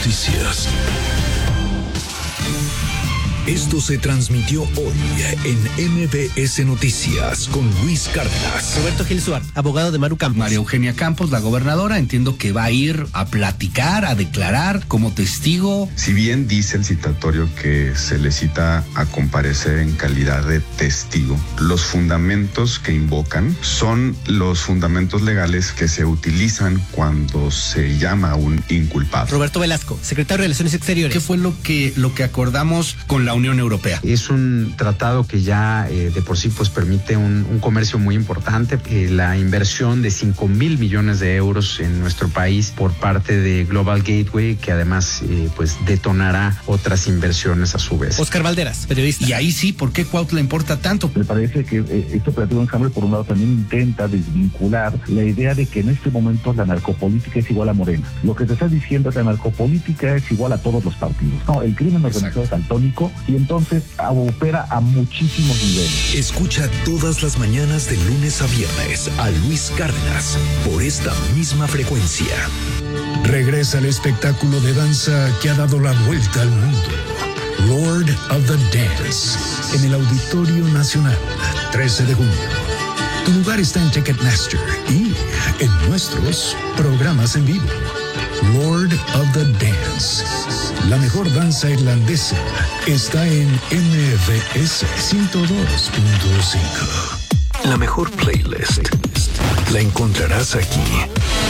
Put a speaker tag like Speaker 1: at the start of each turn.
Speaker 1: Noticias. Esto se transmitió hoy en MBS Noticias con Luis Cárdenas.
Speaker 2: Roberto Gil Suárez, abogado de Maru Campos.
Speaker 3: María Eugenia Campos, la gobernadora, entiendo que va a ir a platicar, a declarar como testigo.
Speaker 4: Si bien dice el citatorio que se le cita a comparecer en calidad de testigo, los fundamentos que invocan son los fundamentos legales que se utilizan cuando se llama a un inculpado.
Speaker 2: Roberto Velasco, secretario de Relaciones Exteriores.
Speaker 3: ¿Qué fue lo que acordamos con la Unión Europea?
Speaker 5: Es un tratado que ya de por sí pues permite un comercio muy importante, la inversión de 5,000 millones de euros en nuestro país por parte de Global Gateway, que además pues detonará otras inversiones a su vez.
Speaker 2: Oscar Valderas, periodista.
Speaker 3: Y ahí sí, ¿por qué Cuautla importa tanto?
Speaker 6: Me parece que este operativo Enjambre, por un lado, también intenta desvincular la idea de que en este momento la narcopolítica es igual a Morena. Lo que se está diciendo es que la narcopolítica es igual a todos los partidos. No, el crimen organizado es daltónico y entonces opera a muchísimos niveles.
Speaker 1: Escucha todas las mañanas de lunes a viernes a Luis Cárdenas por esta misma frecuencia. Regresa el espectáculo de danza que ha dado la vuelta al mundo. Lord of the Dance en el Auditorio Nacional, 13 de junio. Tu lugar está en Ticketmaster y en nuestros programas en vivo. Lord of the Dance. La mejor danza irlandesa está en MBS 102.5. La mejor playlist la encontrarás aquí.